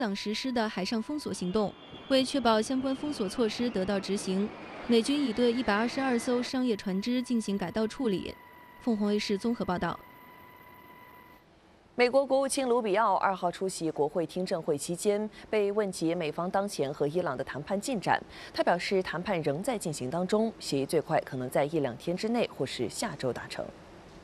党实施的海上封锁行动。为确保相关封锁措施得到执行，美军已对122艘商业船只进行改道处理。凤凰卫视综合报道。 美国国务卿卢比奥2号出席国会听证会期间，被问及美方当前和伊朗的谈判进展，他表示谈判仍在进行当中，协议最快可能在1-2天之内或是下周达成。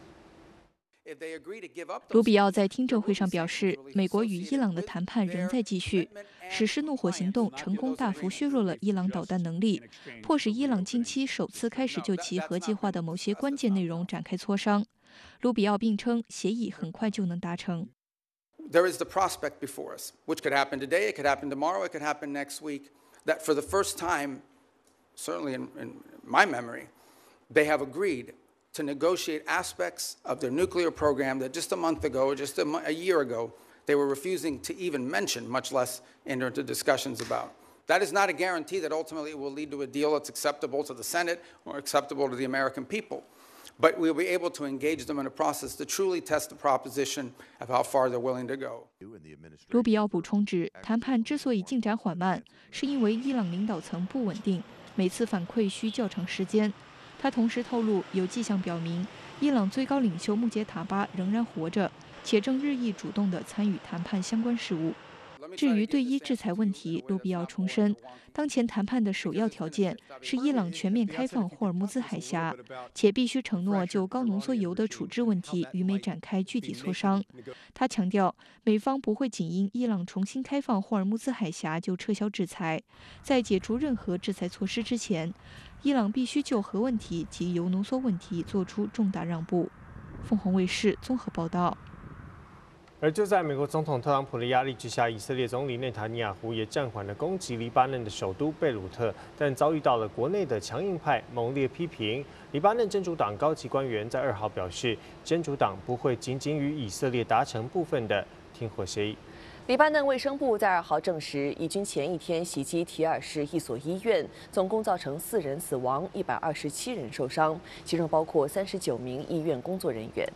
卢比奥在听证会上表示，美国与伊朗的谈判仍在继续。实施怒火行动成功大幅削弱了伊朗导弹能力，迫使伊朗近期首次开始就其核计划的某些关键内容展开磋商。卢比奥并称，协议很快就能达成。 There is the prospect before us, which could happen today, it could happen tomorrow, it could happen next week, that for the first time, certainly in my memory, they have agreed to negotiate aspects of their nuclear program that just a month ago or just a year ago, they were refusing to even mention, much less enter into discussions about. That is not a guarantee that ultimately it will lead to a deal that's acceptable to the Senate or acceptable to the American people. But we'll be able to engage them in a process to truly test the proposition of how far they're willing to go. 卢比奥补充指，谈判之所以进展缓慢，是因为伊朗领导层不稳定，每次反馈需较长时间。他同时透露，有迹象表明，伊朗最高领袖穆杰塔巴仍然活着，且正日益主动地参与谈判相关事务。至于对伊制裁问题，卢比奥重申，当前谈判的首要条件是伊朗全面开放霍尔木兹海峡，且必须承诺就高浓缩铀的处置问题与美展开具体磋商。他强调，美方不会仅因伊朗重新开放霍尔木兹海峡就撤销制裁，在解除任何制裁措施之前，伊朗必须就核问题及铀浓缩问题做出重大让步。凤凰卫视综合报道。 而就在美国总统特朗普的压力之下，以色列总理内塔尼亚胡也暂缓了攻击黎巴嫩的首都贝鲁特，但遭遇到了国内的强硬派猛烈批评。黎巴嫩真主党高级官员在2号表示，真主党不会仅仅与以色列达成部分的停火协议。 黎巴嫩卫生部在2号证实，以军前一天袭击提尔市一所医院，总共造成4人死亡，127人受伤，其中包括39名医院工作人员。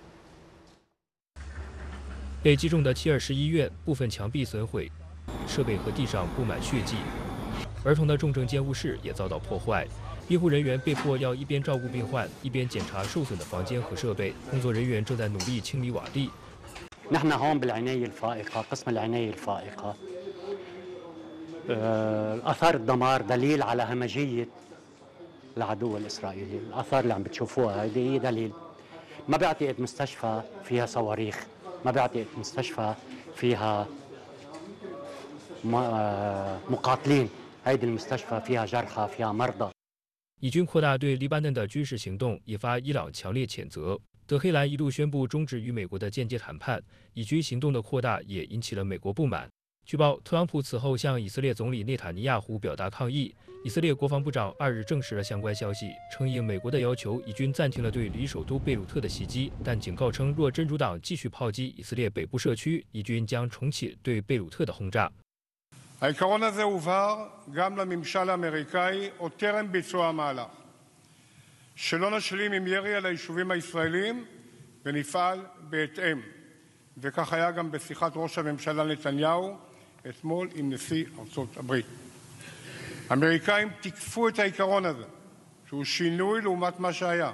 被击中的提尔市医院部分墙壁损毁，设备和地上布满血迹。儿童的重症监护室也遭到破坏，医护人员被迫要一边照顾病患，一边检查受损的房间和设备。工作人员正在努力清理瓦砾。 نحن هون بالعناية الفائقة، قسم العناية الفائقة. آثار الدمار دليل على همجية العدو الإسرائيلي، الآثار اللي عم بتشوفوها هي دليل. ما بعتقد مستشفى فيها صواريخ. ما بعتقد مستشفى فيها مقاتلين، هيدي المستشفى فيها جرحى فيها مرضى。 以军扩大对黎巴嫩的军事行动，引发伊朗强烈谴责。德黑兰一度宣布终止与美国的间接谈判，以军行动的扩大也引起了美国不满。据报，特朗普此后向以色列总理内塔尼亚胡表达抗议。以色列国防部长2日证实了相关消息，称应美国的要求，以军暂停了对离首都贝鲁特的袭击，但警告称，若真主党继续炮击以色列北部社区，以军将重启对贝鲁特的轰炸。 העיקרון הזה הובהר גם לממשל האמריקאי עוד טרם ביצוע המהלך, שלא נשלים עם ירי על היישובים הישראלים ונפעל בהתאם, וכך היה גם בשיחת ראש הממשלה נתניהו אתמול עם נשיא ארצות הברית. האמריקאים תיקפו את העיקרון הזה, שהוא שינוי לעומת מה שהיה,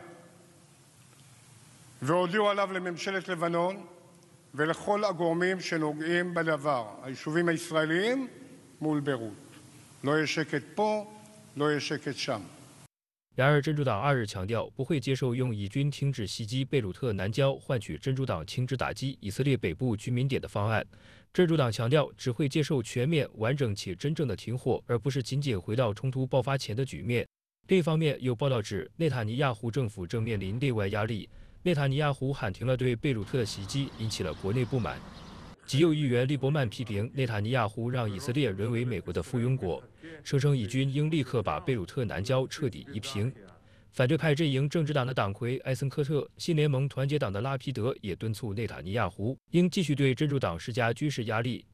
והודיעו עליו לממשלת לבנון ולכל הגורמים שנוגעים בדבר, היישובים הישראליים מול ביירות. לא יהיה שקט פה, לא יהיה שקט שם. 然而，真主党2日强调不会接受用以军停止袭击贝鲁特南郊换取真主党停止打击以色列北部居民点的方案。真主党强调只会接受全面、完整且真正的停火，而不是仅仅回到冲突爆发前的局面。另一方面，有报道指内塔尼亚胡政府正面临内外压力。内塔尼亚胡喊停了对贝鲁特的袭击，引起了国内不满。极右议员利伯曼批评内塔尼亚胡让以色列沦为美国的附庸国，声称以军应立刻把贝鲁特南郊彻底夷平。反对派阵营政治党的党魁埃森科特、新联盟团结党的拉皮德也敦促内塔尼亚胡应继续对真主党施加军事压力。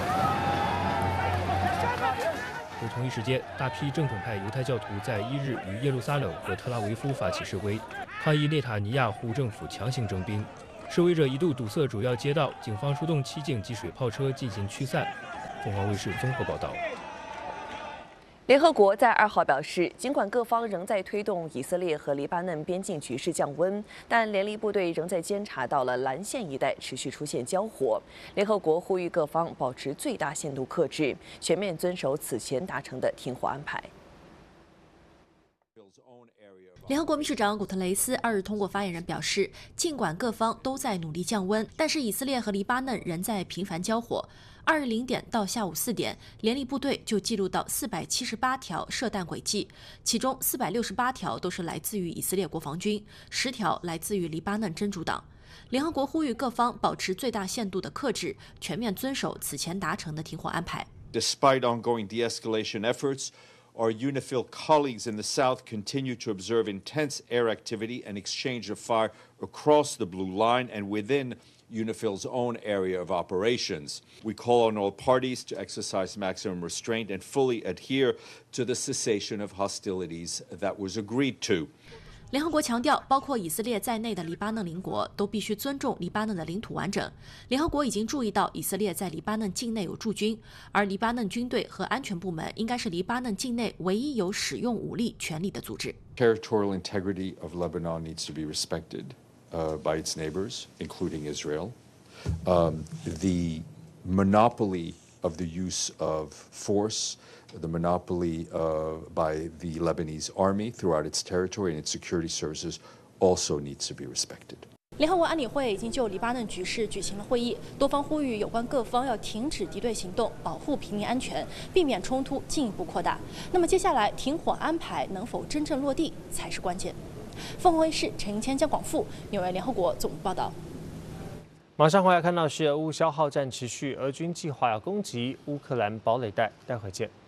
而同一时间，大批正统派犹太教徒在1日于耶路撒冷和特拉维夫发起示威，抗议内塔尼亚胡政府强行征兵。示威者一度堵塞主要街道，警方出动7警及水炮车进行驱散。 凤凰卫视综合报道。 联合国在2号表示，尽管各方仍在推动以色列和黎巴嫩边境局势降温，但联立部队仍在监察到了蓝线一带持续出现交火。联合国呼吁各方保持最大限度克制，全面遵守此前达成的停火安排。 联合国秘书长古特雷斯2日通过发言人表示，尽管各方都在努力降温，但是以色列和黎巴嫩仍在频繁交火。2日0点到下午4点，联立部队就记录到478条射弹轨迹，其中468条都是来自于以色列国防军，10条来自于黎巴嫩真主党。联合国呼吁各方保持最大限度的克制，全面遵守此前达成的停火安排。 Despite ongoing de-escalation efforts, our UNIFIL colleagues in the south continue to observe intense air activity and exchange of fire across the blue line and within UNIFIL's own area of operations. We call on all parties to exercise maximum restraint and fully adhere to the cessation of hostilities that was agreed to. 联合国强调，包括以色列在内的黎巴嫩邻国都必须尊重黎巴嫩的领土完整。联合国已经注意到以色列在黎巴嫩境内有驻军，而黎巴嫩军队和安全部门应该是黎巴嫩境内唯一有使用武力权利的组织。 Territorial integrity of Lebanon needs to be respected by its neighbors, including Israel. The monopoly of the use of force, the monopoly by the Lebanese army throughout its territory and its security services also needs to be respected. 联合国安理会已经就黎巴嫩局势举行了会议，多方呼吁有关各方要停止敌对行动，保护平民安全，避免冲突进一步扩大。那么接下来停火安排能否真正落地才是关键。凤凰卫视陈英谦、江广富，纽约联合国总部报道。 马上回来看到是俄乌消耗战持续，俄军计划要攻击乌克兰堡垒带，待会见。